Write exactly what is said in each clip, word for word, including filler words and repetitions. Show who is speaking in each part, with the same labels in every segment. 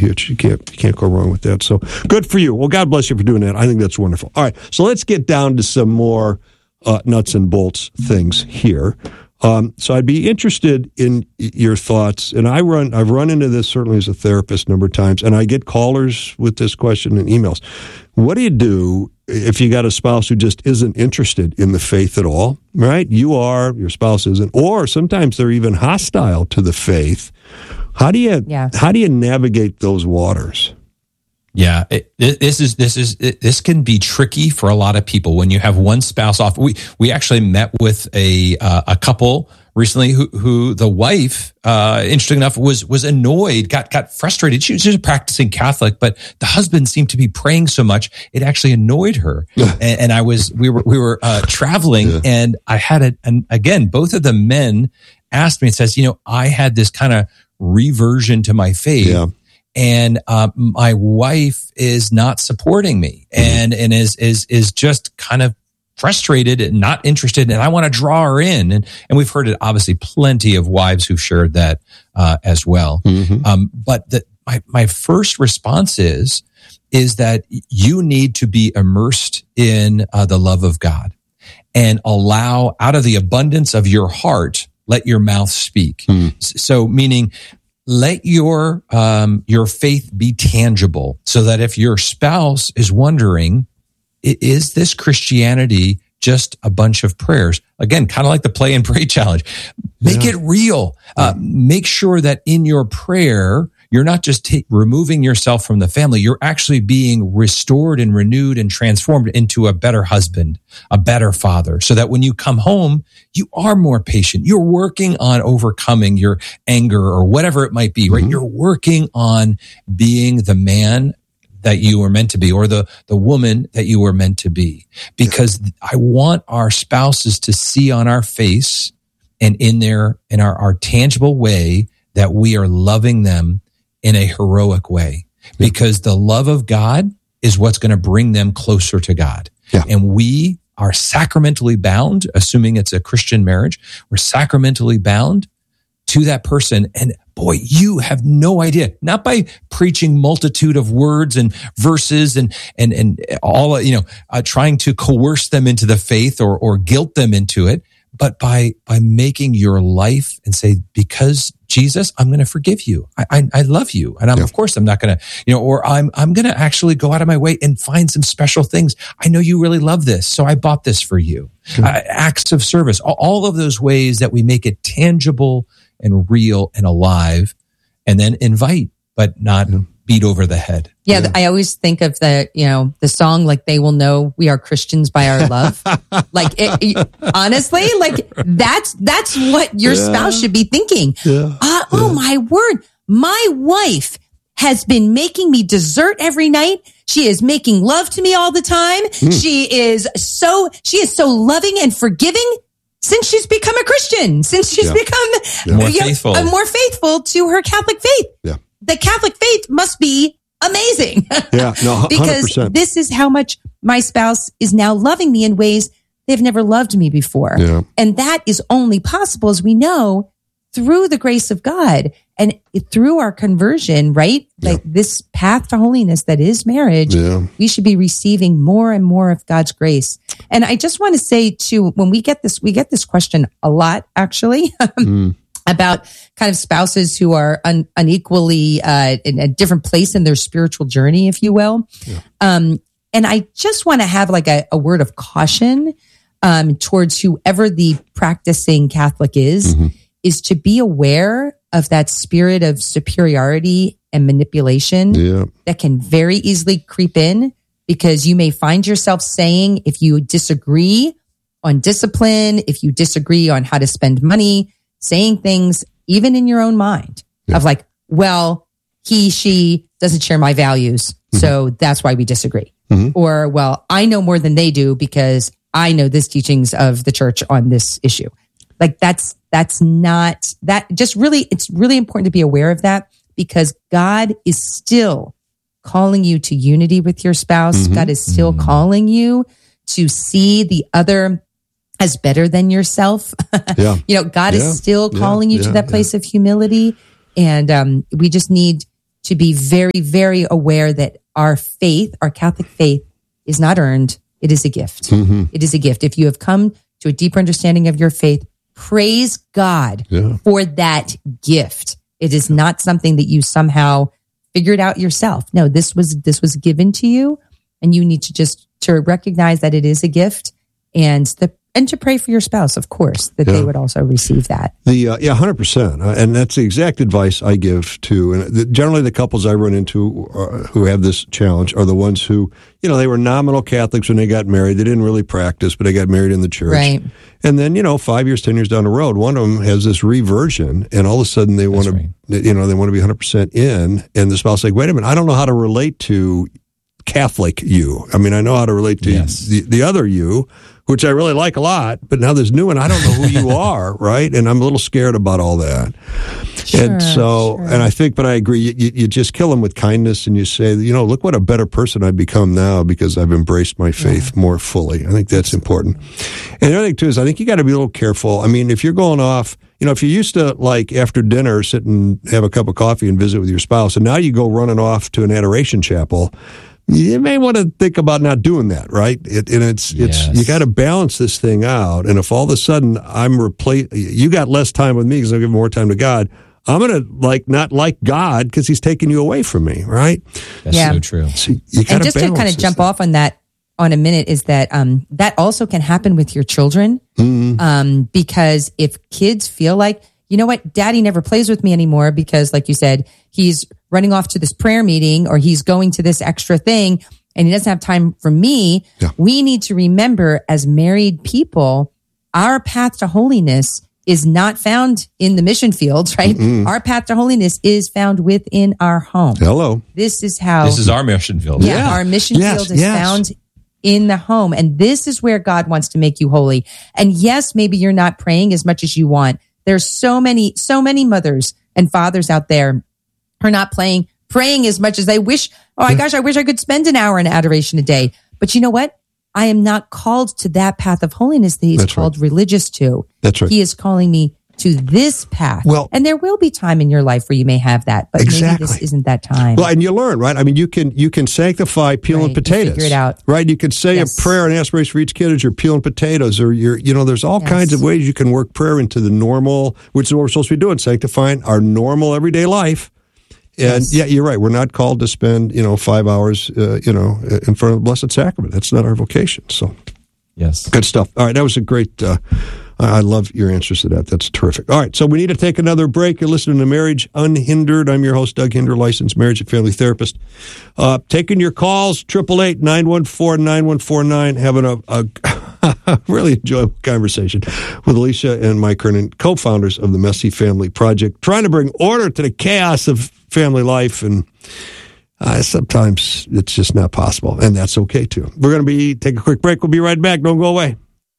Speaker 1: hitch. You can't you can't go wrong with that. So good for you. Well, God bless you for doing that. I think that's wonderful. All right, so let's get down to some more uh, nuts and bolts things here. Um, so I'd be interested in your thoughts, and I run, I've run into this certainly as a therapist a number of times, and I get callers with this question in emails. What do you do if you got a spouse who just isn't interested in the faith at all, right? You are, your spouse isn't, or sometimes they're even hostile to the faith. How do you,
Speaker 2: yeah.
Speaker 1: how do you navigate those waters?
Speaker 3: Yeah, it, this is this is it, this can be tricky for a lot of people when you have one spouse off. We we actually met with a uh, a couple recently who who the wife, uh, interesting enough, was was annoyed, got got frustrated. She was just practicing Catholic, but the husband seemed to be praying so much it actually annoyed her. and, and I was we were we were uh, traveling, yeah. and I had a and again both of the men asked me and says, you know, I had this kind of reversion to my faith.
Speaker 1: Yeah.
Speaker 3: And uh, my wife is not supporting me, and and is is is just kind of frustrated and not interested, and I want to draw her in. And and we've heard it obviously plenty of wives who've shared that uh, as well. Mm-hmm. Um, but the, my my first response is is that you need to be immersed in uh, the love of God and allow out of the abundance of your heart, let your mouth speak. Mm. So meaning. Let your um, your faith be tangible, so that if your spouse is wondering, is this Christianity just a bunch of prayers? Again, kind of like the play and pray challenge. Make yeah. it real. Uh, make sure that in your prayer, you're not just t- removing yourself from the family. You're actually being restored and renewed and transformed into a better husband, a better father, so that when you come home, you are more patient. You're working on overcoming your anger or whatever it might be, right? Mm-hmm. You're working on being the man that you were meant to be, or the, the woman that you were meant to be. Because I want our spouses to see on our face and in their, in our, our tangible way that we are loving them in a heroic way, because the love of God is what's going to bring them closer to God. Yeah. And we are sacramentally bound, assuming it's a Christian marriage, we're sacramentally bound to that person. And boy, you have no idea, not by preaching multitude of words and verses and, and, and all, you know, uh, trying to coerce them into the faith or, or guilt them into it, but by, by making your life and say, because Jesus, I'm going to forgive you. I, I, I love you. And I'm, yeah. of course, I'm not going to, you know, or I'm, I'm going to actually go out of my way and find some special things. I know you really love this, so I bought this for you. Sure. Uh, acts of service, all, all of those ways that we make it tangible and real and alive, and then invite, but not yeah. beat over the head.
Speaker 2: Yeah, yeah, I always think of the, you know, the song, like, they will know we are Christians by our love. Like, it, it, honestly, like, that's, that's what your yeah. spouse should be thinking. Yeah. Uh, oh, yeah. my word. My wife has been making me dessert every night. She is making love to me all the time. Mm. She is so, she is so loving and forgiving since she's become a Christian, since she's yeah. become
Speaker 3: yeah. more, faithful.
Speaker 2: Know, more faithful to her Catholic faith.
Speaker 1: Yeah.
Speaker 2: The Catholic faith must be amazing.
Speaker 1: Yeah, no, one hundred percent.
Speaker 2: Because this is how much my spouse is now loving me in ways they've never loved me before.
Speaker 1: Yeah.
Speaker 2: And that is only possible, as we know, through the grace of God and through our conversion, right? Yeah. Like this path to holiness that is marriage, yeah. we should be receiving more and more of God's grace. And I just want to say too, when we get this, we get this question a lot, actually. mm. about kind of spouses who are un, unequally uh, in a different place in their spiritual journey, if you will. Yeah. Um, and I just want to have like a, a word of caution um, towards whoever the practicing Catholic is, mm-hmm. is to be aware of that spirit of superiority and manipulation yeah. that can very easily creep in, because you may find yourself saying, if you disagree on discipline, if you disagree on how to spend money, saying things even in your own mind yeah. of like, well, he, she doesn't share my values, mm-hmm. so that's why we disagree. Mm-hmm. Or, well, I know more than they do because I know this teachings of the church on this issue. Like that's, that's not, that just really, it's really important to be aware of that, because God is still calling you to unity with your spouse. Mm-hmm. God is still mm-hmm. calling you to see the other as better than yourself. Yeah. You know, God yeah. is still calling yeah. you to yeah. that place yeah. of humility. And um, we just need to be very, very aware that our faith, our Catholic faith, is not earned. It is a gift. Mm-hmm. It is a gift. If you have come to a deeper understanding of your faith, praise God yeah. for that gift. It is not something that you somehow figured out yourself. No, this was this was given to you, and you need to just to recognize that it is a gift, and the and to pray for your spouse, of course, that yeah. they would also receive that.
Speaker 1: The uh, yeah, one hundred percent, uh, and that's the exact advice I give to. And the, generally, the couples I run into uh, who have this challenge are the ones who, you know, they were nominal Catholics when they got married. They didn't really practice, but they got married in the church.
Speaker 2: Right.
Speaker 1: And then, you know, five years, ten years down the road, one of them has this reversion, and all of a sudden they want to, right. you know, they want to be one hundred percent in, and the spouse is like, wait a minute, I don't know how to relate to Catholic you. I mean, I know how to relate to yes. the, the other you, which I really like a lot, but now there's new, and I don't know who you are, right? And I'm a little scared about all that. Sure, and so, sure. and I think, but I agree, you, you just kill them with kindness, and you say, you know, look what a better person I've become now because I've embraced my faith yeah. more fully. I think that's important. And the other thing, too, is I think you got to be a little careful. I mean, if you're going off, you know, if you used to, like, after dinner, sit and have a cup of coffee and visit with your spouse, and now you go running off to an adoration chapel, you may want to think about not doing that, right? It, and it's it's yes. you got to balance this thing out. And if all of a sudden I'm replace, you got less time with me because I give more time to God, I'm gonna like not like God because He's taking you away from me, right?
Speaker 3: That's yeah. so true.
Speaker 1: So you
Speaker 2: and just to kind of jump thing. off on that on a minute is that um, that also can happen with your children, mm-hmm. um, because if kids feel like, you know what, Daddy never plays with me anymore because, like you said, he's running off to this prayer meeting or he's going to this extra thing and he doesn't have time for me. Yeah. We need to remember as married people, our path to holiness is not found in the mission fields, right? Mm-mm. Our path to holiness is found within our home.
Speaker 1: Hello.
Speaker 2: This is how.
Speaker 3: This is our mission field.
Speaker 2: Yeah. yeah. Our mission yes, field is yes. found in the home. And this is where God wants to make you holy. And yes, maybe you're not praying as much as you want. There's so many, so many mothers and fathers out there who are not playing, praying as much as they wish. Oh my gosh, I wish I could spend an hour in adoration a day. But you know what? I am not called to that path of holiness that He's That's called right. religious to.
Speaker 1: That's right.
Speaker 2: He is calling me to this path. Well, and there will be time in your life where you may have that, but
Speaker 1: exactly.
Speaker 2: maybe this isn't that time.
Speaker 1: Well, and you learn, right? I mean, you can you can sanctify peeling
Speaker 2: right.
Speaker 1: potatoes.
Speaker 2: You figure it out.
Speaker 1: Right? You can say yes. a prayer and aspiration for each kid as you're peeling potatoes, or you're, you know, there's all yes. kinds of ways you can work prayer into the normal, which is what we're supposed to be doing, sanctifying our normal everyday life. And yes. yeah, you're right. We're not called to spend, you know, five hours, uh, you know, in front of the Blessed Sacrament. That's not our vocation. So,
Speaker 3: yes,
Speaker 1: good stuff. All right, that was a great. Uh, I love your answers to that. That's terrific. All right, so we need to take another break. You're listening to Marriage Unhindered. I'm your host, Doug Hinder, licensed marriage and family therapist. Uh, taking your calls, triple eight nine one four nine one four nine. Having a, a really enjoyable conversation with Alicia and Mike Kernan, co-founders of the Messy Family Project, trying to bring order to the chaos of family life, and uh, sometimes it's just not possible, and that's okay too. We're going to be take a quick break. We'll be right back. Don't go away.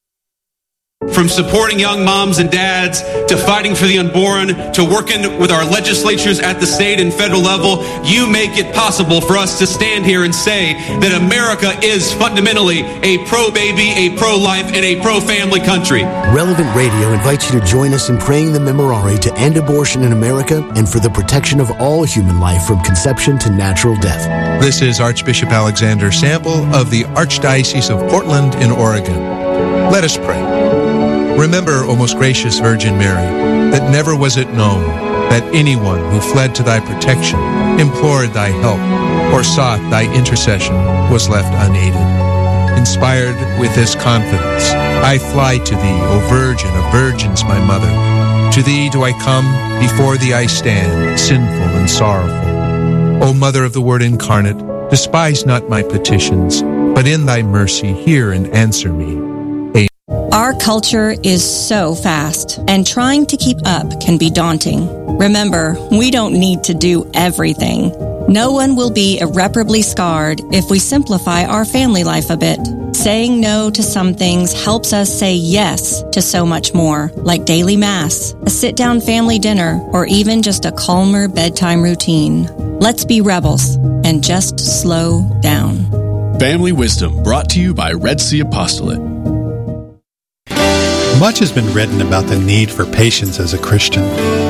Speaker 4: From supporting young moms and dads to fighting for the unborn to working with our legislatures at the state and federal level, you make it possible for us to stand here and say that America is fundamentally a pro-baby, a pro-life, and a pro-family country.
Speaker 5: Relevant Radio invites you to join us in praying the Memorare to end abortion in America and for the protection of all human life from conception to natural death.
Speaker 6: This is Archbishop Alexander Sample of the Archdiocese of Portland in Oregon. Let us pray. Remember, O most gracious Virgin Mary, that never was it known that anyone who fled to thy protection, implored thy help, or sought thy intercession was left unaided. Inspired with this confidence, I fly to thee, O Virgin of Virgins, my Mother. To thee do I come, before thee I stand, sinful and sorrowful. O Mother of the Word incarnate, despise not my petitions, but in thy mercy hear and answer me.
Speaker 7: Our culture is so fast, and trying to keep up can be daunting. Remember, we don't need to do everything. No one will be irreparably scarred if we simplify our family life a bit. Saying no to some things helps us say yes to so much more, like daily mass, a sit-down family dinner, or even just a calmer bedtime routine. Let's be rebels and just slow down.
Speaker 8: Family Wisdom, brought to you by Red Sea Apostolate.
Speaker 9: Much has been written about the need for patience as a Christian.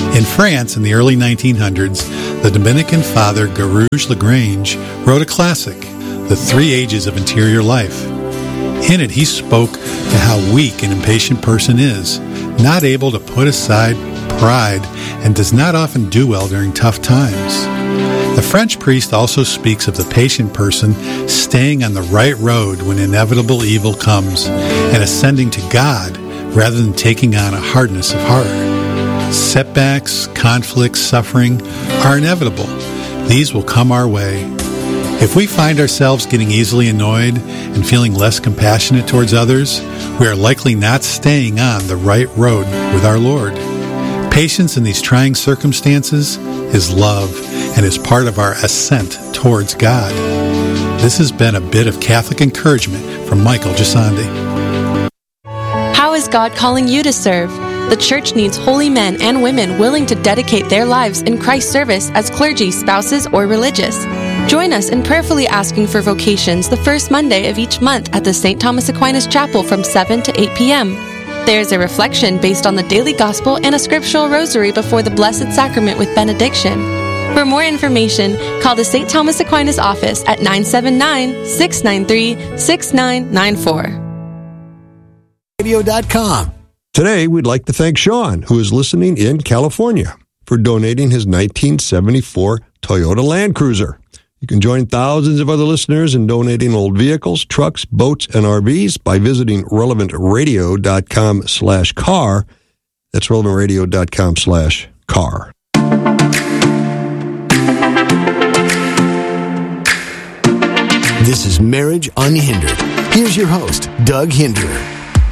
Speaker 9: In France, in the early nineteen hundreds, the Dominican father Garouge Lagrange wrote a classic, The Three Ages of Interior Life. In it, he spoke to how weak an impatient person is, not able to put aside pride, and does not often do well during tough times. The French priest also speaks of the patient person staying on the right road when inevitable evil comes and ascending to God rather than taking on a hardness of heart. Setbacks, conflicts, suffering are inevitable. These will come our way. If we find ourselves getting easily annoyed and feeling less compassionate towards others, we are likely not staying on the right road with our Lord. Patience in these trying circumstances is love and is part of our ascent towards God. This has been a bit of Catholic encouragement from Michael Gisandi.
Speaker 10: How is God calling you to serve? The church needs holy men and women willing to dedicate their lives in Christ's service as clergy, spouses, or religious. Join us in prayerfully asking for vocations the first Monday of each month at the Saint Thomas Aquinas Chapel from seven to eight p.m. There's a reflection based on the daily gospel and a scriptural rosary before the Blessed Sacrament with benediction. For more information, call the Saint Thomas Aquinas office at nine seven nine, six nine three, six nine nine four.
Speaker 5: radio dot com.
Speaker 1: Today, we'd like to thank Sean, who is listening in California, for donating his nineteen seventy-four Toyota Land Cruiser. You can join thousands of other listeners in donating old vehicles, trucks, boats, and R Vs by visiting relevant radio dot com slash car. That's relevant radio dot com slash car.
Speaker 5: This is Marriage Unhindered. Here's your host, Doug Hinderer.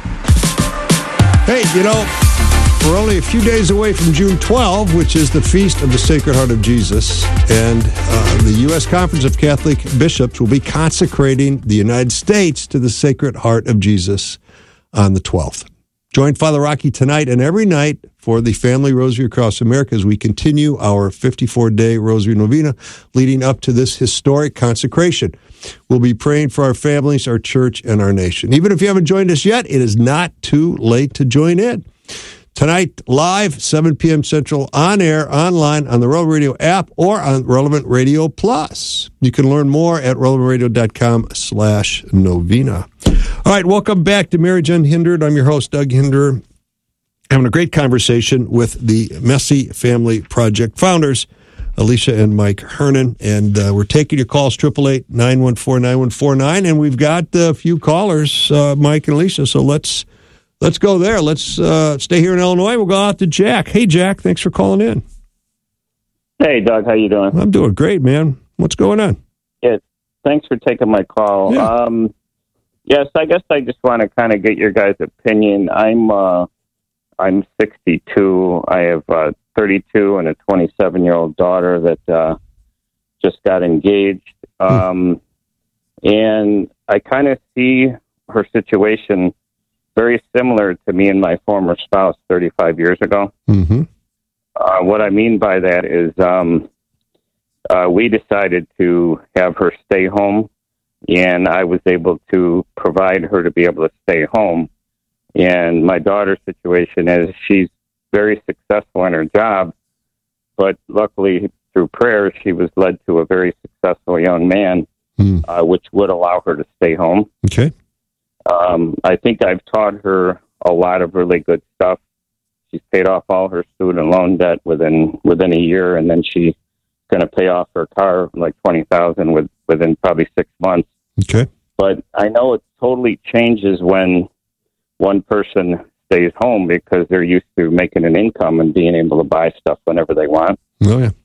Speaker 1: Hey, you know, we're only a few days away from June twelfth, which is the Feast of the Sacred Heart of Jesus, and uh, the U S Conference of Catholic Bishops will be consecrating the United States to the Sacred Heart of Jesus on the twelfth. Join Father Rocky tonight and every night for the Family Rosary Across America as we continue our fifty-four day Rosary Novena leading up to this historic consecration. We'll be praying for our families, our church, and our nation. Even if you haven't joined us yet, it is not too late to join in. Tonight, live, seven p.m. Central, on air, online, on the Relevant Radio app, or on Relevant Radio Plus. You can learn more at relevant radio dot com slash novena. All right, welcome back to Marriage Unhindered. I'm your host, Doug Hinderer. Having a great conversation with the Messy Family Project founders, Alicia and Mike Hernon, and uh, we're taking your calls, eight eight eight, nine one four, nine one four nine, and we've got a few callers, uh, Mike and Alicia, so let's let's go there. Let's uh, stay here in Illinois. We'll go out to Jack. Hey, Jack, thanks for calling in.
Speaker 11: Hey, Doug, how you doing?
Speaker 1: I'm doing great, man. What's going on?
Speaker 11: Yeah, thanks for taking my call.
Speaker 1: Yeah.
Speaker 11: Um, yes, I guess I just want to kind of get your guys' opinion. I'm uh, I'm sixty-two. I have uh, thirty-two and a twenty-seven-year-old daughter that uh, just got engaged. Um, hmm. And I kind of see her situation very similar to me and my former spouse thirty-five years ago.
Speaker 1: Mm-hmm.
Speaker 11: Uh, what I mean by that is um, uh, we decided to have her stay home, and I was able to provide her to be able to stay home. And my daughter's situation is she's very successful in her job, but luckily through prayer, she was led to a very successful young man, mm. uh, which would allow her to stay home.
Speaker 1: Okay.
Speaker 11: Um, I think I've taught her a lot of really good stuff. She's paid off all her student loan debt within within a year, and then she's going to pay off her car like twenty thousand with within probably six months.
Speaker 1: Okay.
Speaker 11: But I know it totally changes when one person stays home because they're used to making an income and being able to buy stuff whenever they want.
Speaker 1: Oh yeah.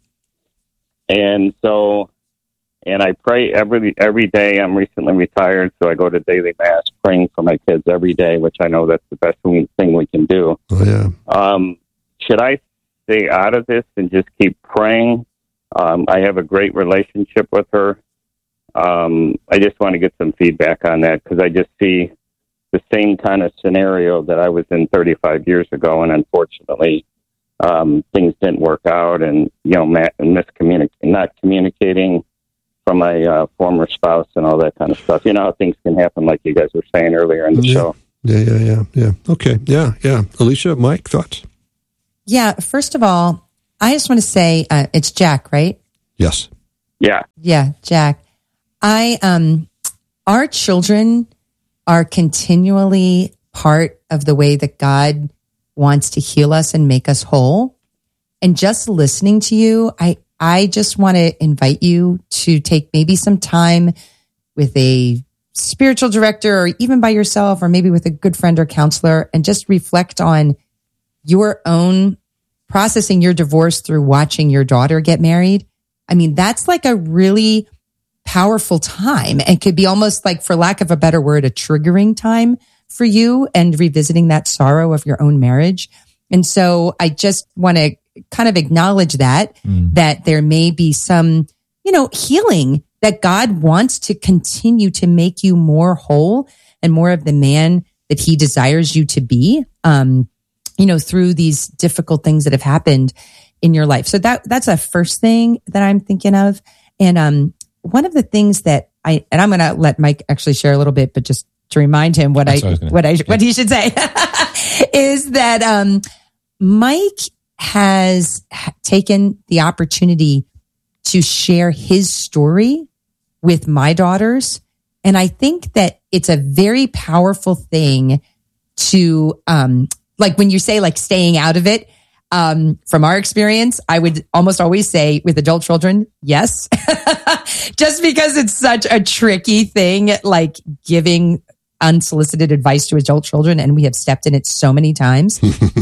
Speaker 11: And so, and I pray every every day. I'm recently retired, so I go to daily mass, praying for my kids every day, which I know that's the best thing we can do.
Speaker 1: Oh yeah.
Speaker 11: Um, should I stay out of this and just keep praying? Um, I have a great relationship with her. Um, I just want to get some feedback on that because I just see the same kind of scenario that I was in thirty-five years ago, and unfortunately, um, things didn't work out, and you know, ma- miscommunic- not communicating from my uh, former spouse and all that kind of stuff. You know how things can happen, like you guys were saying earlier in the
Speaker 1: yeah.
Speaker 11: show.
Speaker 1: Yeah, yeah, yeah, yeah. Okay, yeah, yeah. Alicia, Mike, thoughts?
Speaker 2: Yeah. First of all, I just want to say uh, it's Jack, right?
Speaker 1: Yes.
Speaker 11: Yeah.
Speaker 2: Yeah, Jack. I um, our children are continually part of the way that God wants to heal us and make us whole. And just listening to you, I I just want to invite you to take maybe some time with a spiritual director, or even by yourself, or maybe with a good friend or counselor, and just reflect on your own processing your divorce through watching your daughter get married. I mean, that's like a really powerful time, and could be almost like, for lack of a better word, a triggering time for you, and revisiting that sorrow of your own marriage. And so I just want to kind of acknowledge that, mm. that there may be some, you know, healing, that God wants to continue to make you more whole and more of the man that he desires you to be. Um, you know, through these difficult things that have happened in your life. So that that's a first thing that I'm thinking of. And um, one of the things that I, and I'm going to let Mike actually share a little bit, but just to remind him what that's I, what, I what I, what he should say is that um, Mike has taken the opportunity to share his story with my daughters. And I think that it's a very powerful thing to, um, like when you say like staying out of it, um, from our experience, I would almost always say with adult children, yes, just because it's such a tricky thing, like giving unsolicited advice to adult children. And we have stepped in it so many times.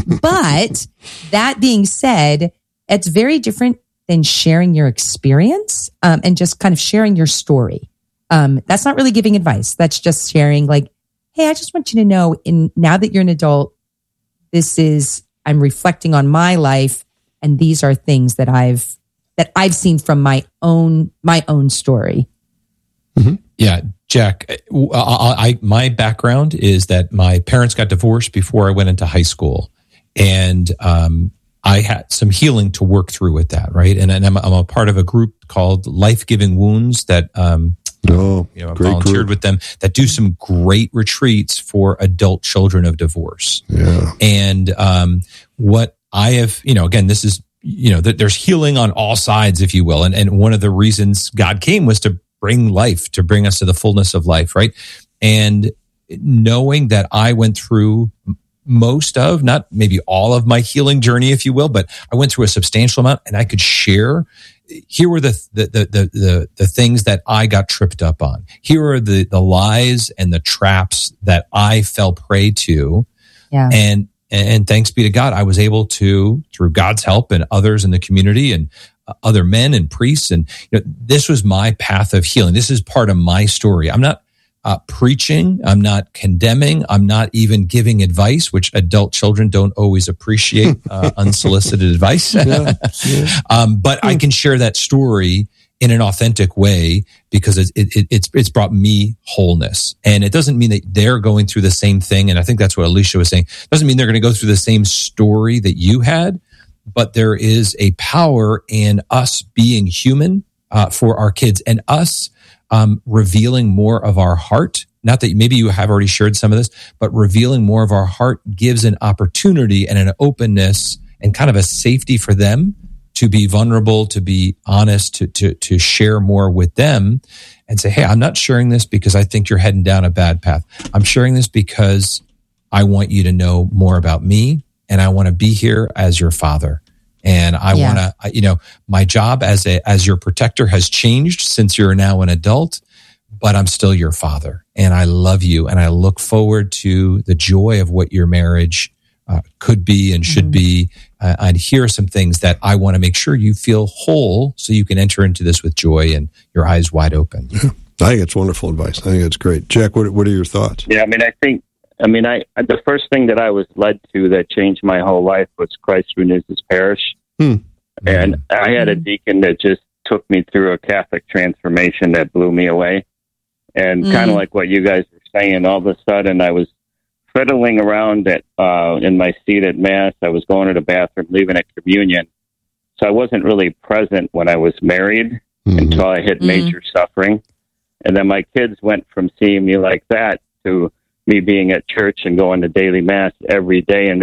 Speaker 2: But that being said, it's very different than sharing your experience, um, and just kind of sharing your story. Um, that's not really giving advice. That's just sharing like, hey, I just want you to know, in now that you're an adult, this is, I'm reflecting on my life, and these are things that I've, that I've seen from my own, my own story.
Speaker 3: Mm-hmm. Yeah. Jack, I, I, my background is that my parents got divorced before I went into high school, and, um, I had some healing to work through with that. Right. And, and I'm, I'm a part of a group called Life Giving Wounds that, um,
Speaker 1: Oh,
Speaker 3: you know, I volunteered group. with them that do some great retreats for adult children of divorce.
Speaker 1: Yeah.
Speaker 3: And um, what I have, you know, again, this is, you know, th- there's healing on all sides, if you will. And, and one of the reasons God came was to bring life, to bring us to the fullness of life, right? And knowing that I went through most of, not maybe all of my healing journey, if you will, but I went through a substantial amount, and I could share. Here were the the the the the things that I got tripped up on. Here are the the lies and the traps that I fell prey to.
Speaker 2: Yeah.
Speaker 3: And and thanks be to God, I was able to, through God's help and others in the community and other men and priests, and you know, this was my path of healing. This is part of my story. I'm not uh, preaching. I'm not condemning. I'm not even giving advice, which adult children don't always appreciate, uh, unsolicited advice.
Speaker 1: Yeah, yeah.
Speaker 3: Um, but I can share that story in an authentic way because it, it, it's it's brought me wholeness. And it doesn't mean that they're going through the same thing. And I think that's what Alicia was saying. It doesn't mean they're going to go through the same story that you had, but there is a power in us being human uh, for our kids, and us Um, revealing more of our heart. Not that maybe you have already shared some of this, but revealing more of our heart gives an opportunity and an openness and kind of a safety for them to be vulnerable, to be honest, to to to share more with them and say, hey, I'm not sharing this because I think you're heading down a bad path. I'm sharing this because I want you to know more about me, and I want to be here as your father. And I
Speaker 2: Yeah.
Speaker 3: want to, you know, my job as a, as your protector has changed since you're now an adult, but I'm still your father, and I love you. And I look forward to the joy of what your marriage uh, could be and should
Speaker 2: Mm-hmm.
Speaker 3: be. Uh, and here are some things that I want to make sure you feel whole so you can enter into this with joy and your eyes wide open.
Speaker 1: Yeah. I think it's wonderful advice. I think it's great. Jack, what, what are your thoughts?
Speaker 11: Yeah, I mean, I think, I mean, I the first thing that I was led to that changed my whole life was Christ Renews His Parish.
Speaker 1: Hmm.
Speaker 11: And I had a deacon that just took me through a Catholic transformation that blew me away. And
Speaker 2: Mm.
Speaker 11: kind of like what you guys were saying, all of a sudden I was fiddling around at, uh, in my seat at Mass. I was going to the bathroom, leaving at communion. So I wasn't really present when I was married
Speaker 1: Mm-hmm.
Speaker 11: until I hit
Speaker 2: Mm.
Speaker 11: major suffering. And then my kids went from seeing me like that to me being at church and going to daily Mass every day. And they're like,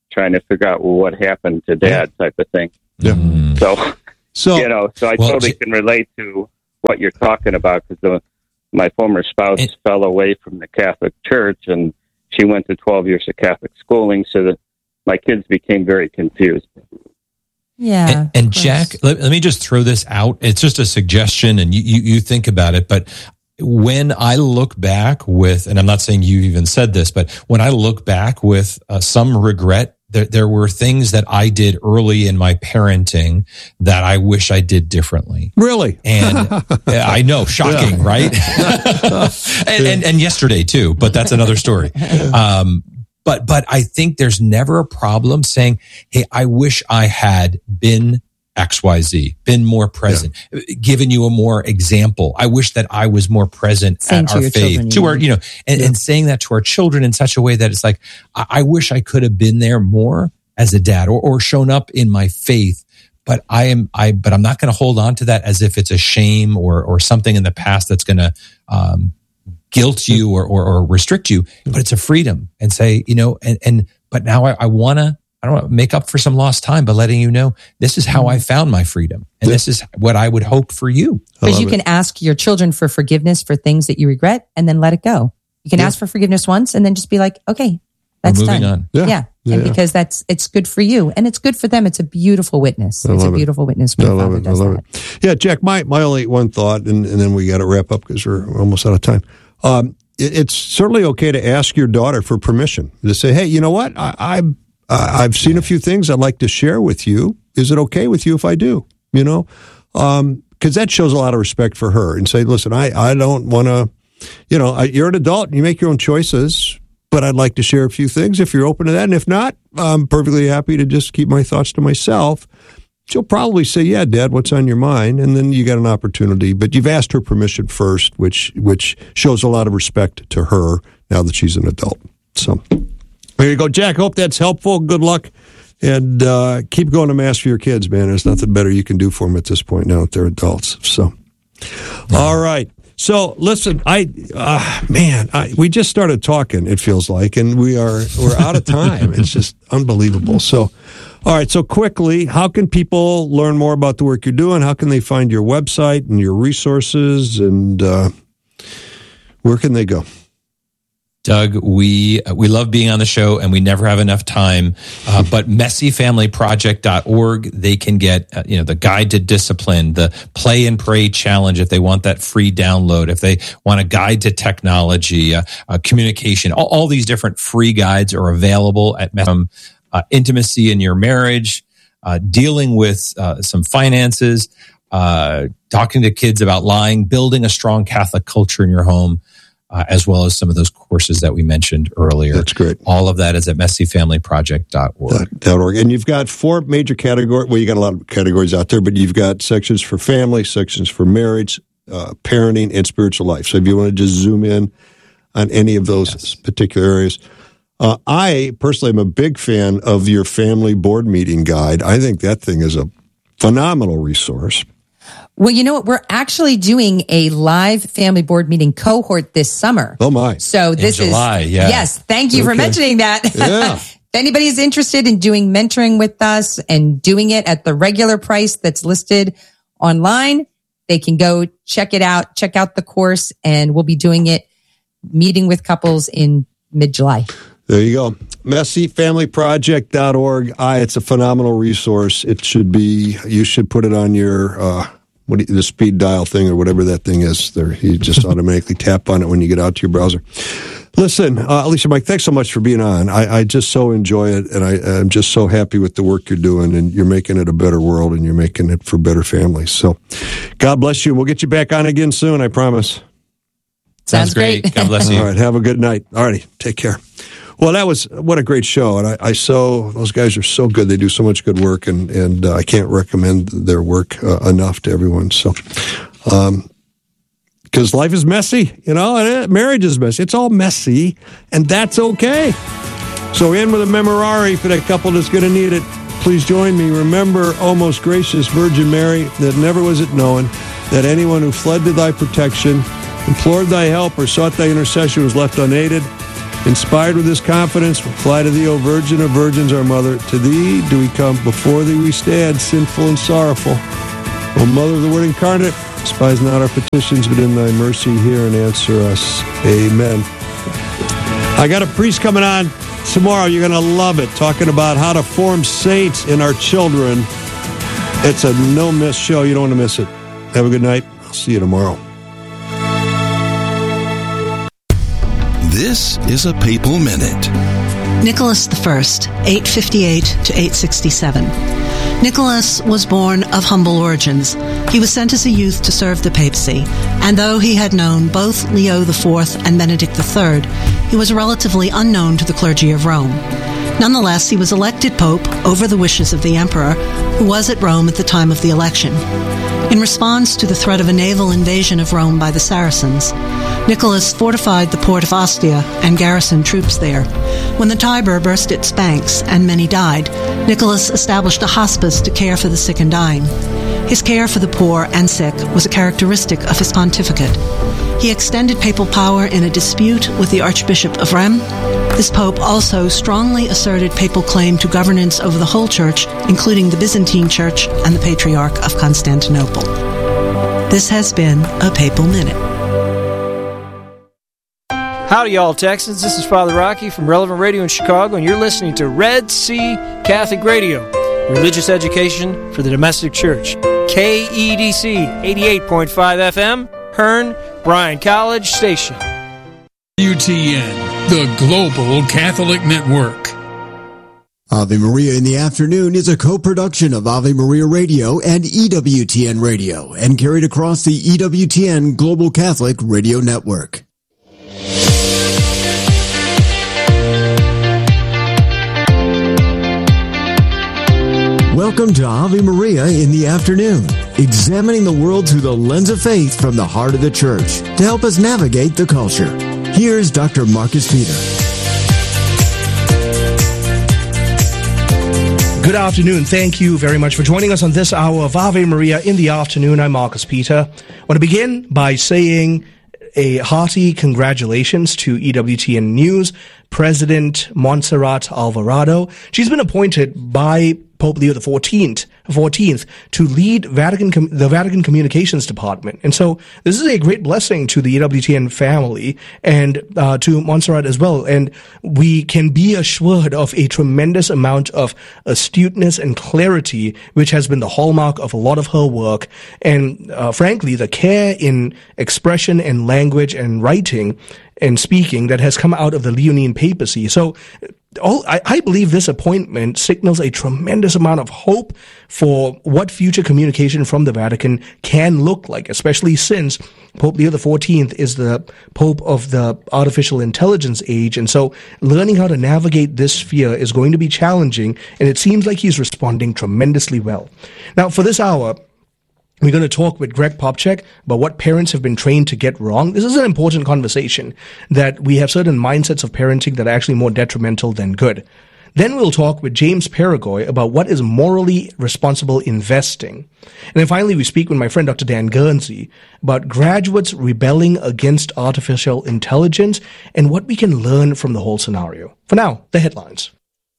Speaker 11: trying to figure out well, what happened to Dad, type of thing.
Speaker 1: Yeah.
Speaker 11: So,
Speaker 1: so
Speaker 11: you know, so I
Speaker 3: well,
Speaker 11: totally can relate to what you're talking about because my former spouse
Speaker 3: it,
Speaker 11: fell away from the Catholic Church, and she went to twelve years of Catholic schooling, so that my kids became very confused.
Speaker 2: Yeah.
Speaker 3: And, and Jack, let, let me just throw this out. It's just a suggestion, and you, you, you think about it. But when I look back with, and I'm not saying you even said this, but when I look back with uh, some regret, there, there were things that I did early in my parenting that I wish I did differently.
Speaker 1: Really?
Speaker 3: And I know, shocking, yeah. right? and, and, and yesterday too, but that's another story. Um, But but I think there's never a problem saying, hey, I wish I had been X Y Z, been more present, yeah. given you a more example. I wish that I was more present
Speaker 2: Saying
Speaker 3: at our faith,
Speaker 2: children,
Speaker 3: to
Speaker 2: yeah.
Speaker 3: our, you know, and, yeah. and saying that to our children in such a way that it's like, I, I wish I could have been there more as a dad or, or shown up in my faith. But I am, I, but I'm not going to hold on to that as if it's a shame or, or something in the past that's going to, um, guilt you or, or, or restrict you, but it's a freedom and say, you know, and, and, but now I, I want to, I don't want to make up for some lost time by letting you know, this is how I found my freedom. And yeah. this is what I would hope for you.
Speaker 2: Because you can it. ask your children for forgiveness for things that you regret and then let it go. You can yeah. ask for forgiveness once and then just be like, okay, that's
Speaker 3: We're moving
Speaker 2: done.
Speaker 3: On.
Speaker 2: Yeah.
Speaker 1: Yeah.
Speaker 2: yeah. And because that's, it's good for you and it's good for them. It's a beautiful witness.
Speaker 1: I
Speaker 2: It's a
Speaker 1: love
Speaker 2: beautiful
Speaker 1: it.
Speaker 2: witness when
Speaker 1: I
Speaker 2: a
Speaker 1: love
Speaker 2: father
Speaker 1: it. I
Speaker 2: does
Speaker 1: love
Speaker 2: that.
Speaker 1: it. Yeah, Jack, my, my only one thought, and, and then we got to wrap up because we're almost out of time. Um, it, it's certainly okay to ask your daughter for permission to say, hey, you know what? I, I, I've seen a few things I'd like to share with you. Is it okay with you if I do? You know, um, because that shows a lot of respect for her and say, listen, I, I don't want to, you know, I, you're an adult and you make your own choices, but I'd like to share a few things if you're open to that. And if not, I'm perfectly happy to just keep my thoughts to myself. She'll probably say, yeah, Dad, what's on your mind? And then you got an opportunity, but you've asked her permission first, which, which shows a lot of respect to her now that she's an adult. So there you go, Jack. Hope that's helpful. Good luck. And uh, keep going to Mass for your kids, man. There's nothing better you can do for them at this point now that they're adults. So, all right. So listen, I uh, man, I, we just started talking. It feels like, and we are we're out of time. It's just unbelievable. So, all right. So quickly, how can people learn more about the work you're doing? How can they find your website and your resources? And uh, where can they go?
Speaker 3: Doug, we we love being on the show, and we never have enough time. Uh, but messy family project dot org, they can get uh, you know the guide to discipline, the Play and Pray challenge if they want that free download, if they want a guide to technology, uh, uh, communication. All, all these different free guides are available at um, uh, intimacy in your marriage, uh, dealing with uh, some finances, uh, talking to kids about lying, building a strong Catholic culture in your home. Uh, as well as some of those courses that we mentioned earlier.
Speaker 1: That's great.
Speaker 3: All of that is at messy family project dot org.
Speaker 1: .org. And you've got four major categories. Well, you got a lot of categories out there, but you've got sections for family, sections for marriage, uh, parenting, and spiritual life. So if you want to just zoom in on any of those yes. particular areas. Uh, I personally am a big fan of your family board meeting guide. I think that thing is a phenomenal resource.
Speaker 2: Well, you know what? We're actually doing a live family board meeting cohort this summer.
Speaker 1: Oh, my.
Speaker 2: So this
Speaker 3: in July,
Speaker 2: is,
Speaker 3: yeah.
Speaker 2: yes, thank you okay. for mentioning that.
Speaker 1: Yeah.
Speaker 2: If anybody's interested in doing mentoring with us and doing it at the regular price that's listed online, they can go check it out, check out the course, and we'll be doing it, meeting with couples in mid-July.
Speaker 1: There you go. messy family project dot org. I, it's a phenomenal resource. It should be, you should put it on your, uh, what do you, the speed dial thing or whatever that thing is there. You just automatically tap on it when you get out to your browser. Listen, uh, Alicia, Mike, thanks so much for being on. I, I just so enjoy it, and I, I'm just so happy with the work you're doing, and you're making it a better world, and you're making it for better families. So God bless you. We'll get you back on again soon, I promise.
Speaker 2: Sounds, Sounds great.
Speaker 3: great. God bless you.
Speaker 1: All right, have a good night. All righty, take care. Well, that was, what a great show. And I, I so, those guys are so good. They do so much good work, and, and uh, I can't recommend their work uh, enough to everyone. So, um, because life is messy, you know, and it, marriage is messy. It's all messy, and that's okay. So we end with a memorare for that couple that's going to need it. Please join me. Remember, O most gracious Virgin Mary, that never was it known that anyone who fled to thy protection, implored thy help, or sought thy intercession was left unaided. Inspired with this confidence, fly to thee, O Virgin of Virgins, our Mother. To thee do we come, before thee we stand, sinful and sorrowful. O Mother of the Word incarnate, despise not our petitions, but in thy mercy hear and answer us. Amen. I got a priest coming on tomorrow. You're going to love it, talking about how to form saints in our children. It's a no-miss show. You don't want to miss it. Have a good night. I'll see you tomorrow.
Speaker 12: This is a Papal Minute.
Speaker 13: Nicholas the First, eight fifty-eight to eight sixty-seven. Nicholas was born of humble origins. He was sent as a youth to serve the papacy, and though he had known both Leo the Fourth and Benedict the Third, he was relatively unknown to the clergy of Rome. Nonetheless, he was elected pope over the wishes of the emperor, who was at Rome at the time of the election. In response to the threat of a naval invasion of Rome by the Saracens, Nicholas fortified the port of Ostia and garrisoned troops there. When the Tiber burst its banks and many died, Nicholas established a hospice to care for the sick and dying. His care for the poor and sick was a characteristic of his pontificate. He extended papal power in a dispute with the Archbishop of Rheims. This pope also strongly asserted papal claim to governance over the whole church, including the Byzantine Church and the Patriarch of Constantinople. This has been a Papal Minute.
Speaker 14: Howdy, y'all Texans. This is Father Rocky from Relevant Radio in Chicago, and you're listening to Red Sea Catholic Radio, religious education for the domestic church. K E D C eighty-eight point five F M, Hearn, Bryan College Station.
Speaker 15: W T N, the Global Catholic Network.
Speaker 16: Ave Maria in the Afternoon is a co-production of Ave Maria Radio and E W T N Radio and carried across the E W T N Global Catholic Radio Network. Welcome to Ave Maria in the Afternoon, examining the world through the lens of faith from the heart of the Church to help us navigate the culture. Here's Doctor Marcus Peter.
Speaker 17: Good afternoon. Thank you very much for joining us on this hour of Ave Maria in the Afternoon. I'm Marcus Peter. I want to begin by saying a hearty congratulations to E W T N News President Montserrat Alvarado. She's been appointed by Pope Leo the fourteenth, fourteenth to lead Vatican the Vatican Communications Department. And so this is a great blessing to the E W T N family and uh, to Montserrat as well. And we can be assured of a tremendous amount of astuteness and clarity, which has been the hallmark of a lot of her work. And uh, frankly, the care in expression and language and writing and speaking that has come out of the Leonine papacy. So all, I, I believe this appointment signals a tremendous amount of hope for what future communication from the Vatican can look like, especially since Pope Leo the fourteenth is the Pope of the artificial intelligence age. And so learning how to navigate this sphere is going to be challenging, and it seems like he's responding tremendously well. Now, for this hour, we're going to talk with Greg Popcak about what parents have been trained to get wrong. This is an important conversation, that we have certain mindsets of parenting that are actually more detrimental than good. Then we'll talk with James Paragoy about what is morally responsible investing. And then finally, we speak with my friend Doctor Dan Guernsey about graduates rebelling against artificial intelligence and what we can learn from the whole scenario. For now, the headlines.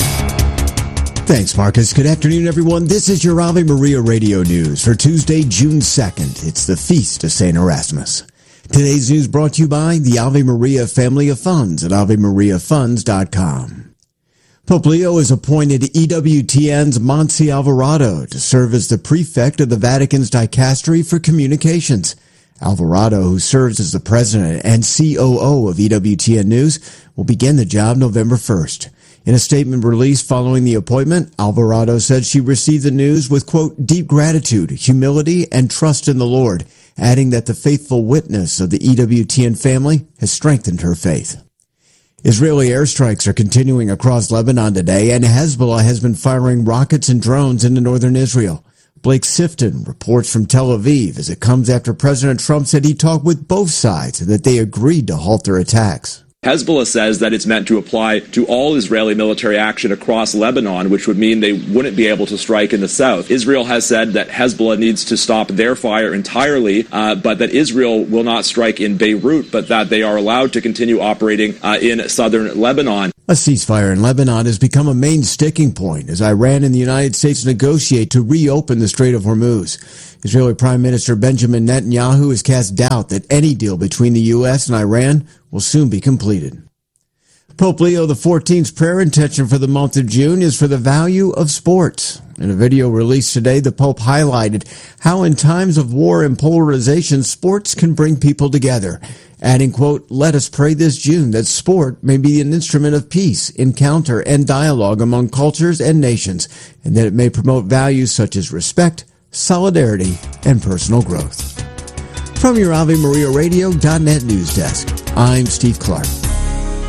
Speaker 16: Thanks, Marcus. Good afternoon, everyone. This is your Ave Maria Radio News for Tuesday, June second. It's the Feast of Saint Erasmus. Today's news brought to you by the Ave Maria Family of Funds at ave maria funds dot com. Pope Leo has appointed E W T N's Monsi Alvarado to serve as the prefect of the Vatican's Dicastery for Communications. Alvarado, who serves as the president and C O O of E W T N News, will begin the job November first. In a statement released following the appointment, Alvarado said she received the news with, quote, deep gratitude, humility, and trust in the Lord, adding that the faithful witness of the E W T N family has strengthened her faith. Israeli airstrikes are continuing across Lebanon today, and Hezbollah has been firing rockets and drones into northern Israel. Blake Sifton reports from Tel Aviv as it comes after President Trump said he talked with both sides and that they agreed to halt their attacks.
Speaker 18: Hezbollah says that it's meant to apply to all Israeli military action across Lebanon, which would mean they wouldn't be able to strike in the south. Israel has said that Hezbollah needs to stop their fire entirely, uh, but that Israel will not strike in Beirut, but that they are allowed to continue operating uh, in southern Lebanon.
Speaker 16: A ceasefire in Lebanon has become a main sticking point as Iran and the United States negotiate to reopen the Strait of Hormuz. Israeli Prime Minister Benjamin Netanyahu has cast doubt that any deal between the U S and Iran will soon be completed. Pope Leo the fourteenth's prayer intention for the month of June is for the value of sports. In a video released today, the Pope highlighted how in times of war and polarization, sports can bring people together, adding, quote, "Let us pray this June that sport may be an instrument of peace, encounter, and dialogue among cultures and nations, and that it may promote values such as respect, solidarity, and personal growth." From your Ave Maria Radio dot net news desk, I'm Steve Clark.